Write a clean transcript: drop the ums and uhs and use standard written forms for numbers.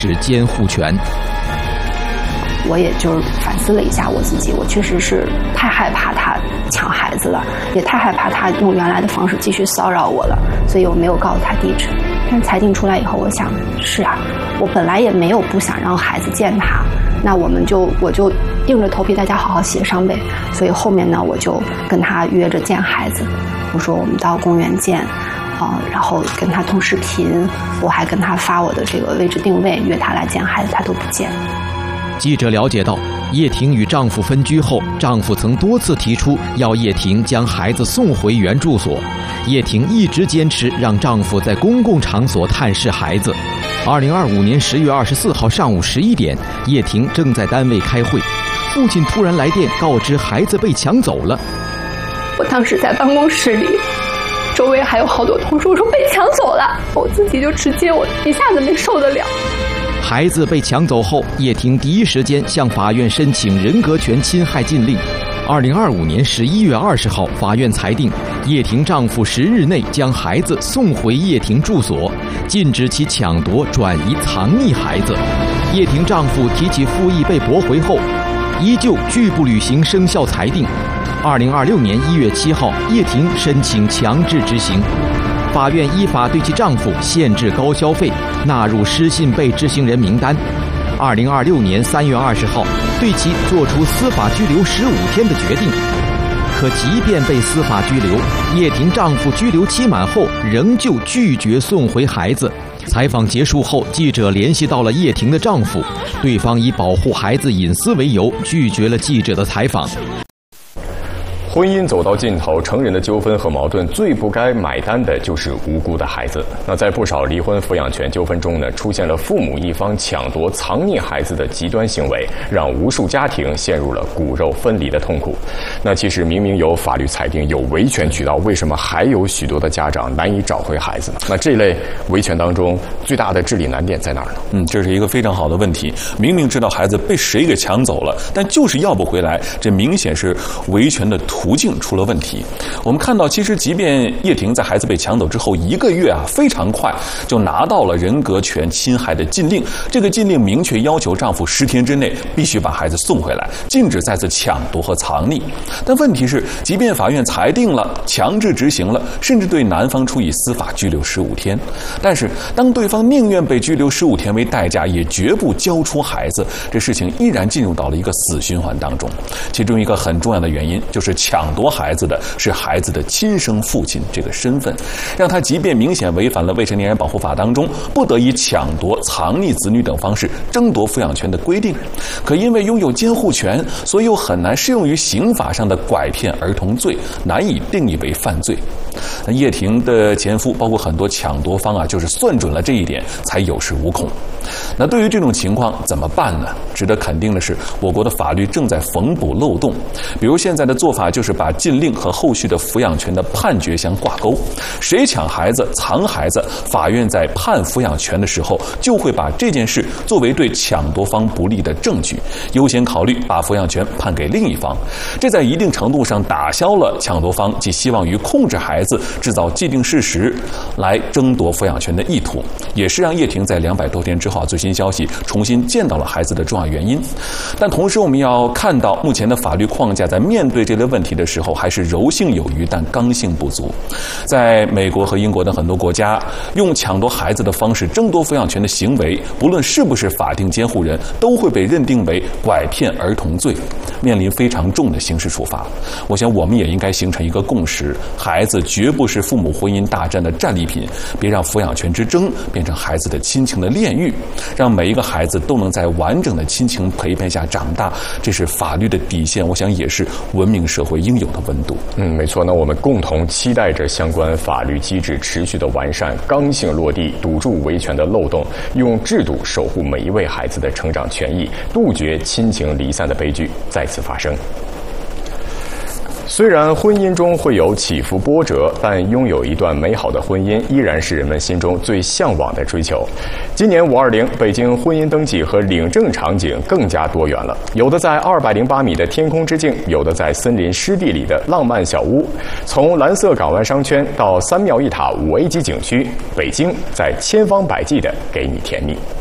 是监护权。 我也就是反思了一下我自己，我确实是太害怕他抢孩子了，也太害怕他用原来的方式继续骚扰我了，所以我没有告诉他地址。但是裁定出来以后，我想是啊，我本来也没有不想让孩子见他，那我就硬着头皮大家好好协商呗。所以后面呢，我就跟他约着见孩子，我说我们到公园见。然后跟他通视频，我还跟他发我的这个位置定位，约他来见孩子，他都不见。 记者了解到，叶婷与丈夫分居后，丈夫曾多次提出要叶婷将孩子送回原住所，叶婷一直坚持让丈夫在公共场所探视孩子。2025年10月24号上午11点，叶婷正在单位开会，父亲突然来电告知孩子被抢走了。 我当时在办公室里，周围还有好多同事，我说被抢走了，我自己就直接我一下子没受得了。 孩子被抢走后，叶婷第一时间向法院申请人格权侵害禁令。2025年11月20号，法院裁定叶婷丈夫10日内将孩子送回叶婷住所，禁止其抢夺、转移、藏匿孩子。叶婷丈夫提起复议被驳回后，依旧拒不履行生效裁定。2026年1月7号，叶婷申请强制执行，法院依法对其丈夫限制高消费，纳入失信被执行人名单。2026年3月20号，对其作出司法拘留15天的决定。可即便被司法拘留，叶婷丈夫拘留期满后仍旧拒绝送回孩子。采访结束后，记者联系到了叶婷的丈夫，对方以保护孩子隐私为由拒绝了记者的采访。 婚姻走到尽头，成人的纠纷和矛盾最不该买单的就是无辜的孩子。那在不少离婚抚养权纠纷中呢，出现了父母一方抢夺、藏匿孩子的极端行为，让无数家庭陷入了骨肉分离的痛苦。那其实明明有法律裁定有维权渠道，为什么还有许多的家长难以找回孩子呢？那这类维权当中最大的治理难点在哪儿呢？ 这是一个非常好的问题。明明知道孩子被谁给抢走了，但就是要不回来，这明显是维权的途径出了问题。我们看到，其实即便叶婷在孩子被抢走之后1个月非常快就拿到了人格权侵害的禁令。这个禁令明确要求丈夫10天之内必须把孩子送回来，禁止再次抢夺和藏匿。但问题是，即便法院裁定了、强制执行了，甚至对男方处以司法拘留15天，但是当对方宁愿被拘留15天为代价，也绝不交出孩子，这事情依然进入到了一个死循环当中。其中一个很重要的原因就是抢夺孩子的是孩子的亲生父亲这个身份，让他即便明显违反了未成年人保护法当中不得以抢夺、藏匿子女等方式争夺抚养权的规定，可因为拥有监护权，所以又很难适用于刑法上的拐骗儿童罪，难以定义为犯罪。那叶婷的前夫包括很多抢夺方就是算准了这一点，才有恃无恐。那对于这种情况怎么办呢？值得肯定的是，我国的法律正在缝补漏洞。比如现在的做法就是把禁令和后续的抚养权的判决相挂钩，谁抢孩子、藏孩子，法院在判抚养权的时候，就会把这件事作为对抢夺方不利的证据，优先考虑把抚养权判给另一方。这在一定程度上打消了抢夺方既希望于控制孩子、制造既定事实来争夺抚养权的意图，也是让叶婷在200多天之后最新消息重新见到了孩子的重要原因。但同时我们要看到，目前的法律框架在面对这类问题的时候还是柔性有余，但刚性不足。在美国和英国的很多国家，用抢夺孩子的方式争夺抚养权的行为，不论是不是法定监护人，都会被认定为拐骗儿童罪，面临非常重的刑事处罚。我想我们也应该形成一个共识，孩子绝不是父母婚姻大战的战利品，别让抚养权之争变成孩子的亲情的炼狱，让每一个孩子都能在完整的亲情陪伴下长大，这是法律的底线，我想也是文明社会应有的温度。 没错，那我们共同期待着相关法律机制持续的完善，刚性落地，堵住维权的漏洞，用制度守护每一位孩子的成长权益，杜绝亲情离散的悲剧再次发生。虽然婚姻中会有起伏波折，但拥有一段美好的婚姻依然是人们心中最向往的追求。今年520，北京婚姻登记和领证场景更加多元了，有的在208米的天空之境，有的在森林湿地里的浪漫小屋。从蓝色港湾商圈到3庙1塔5A级景区，北京在千方百计地给你甜蜜。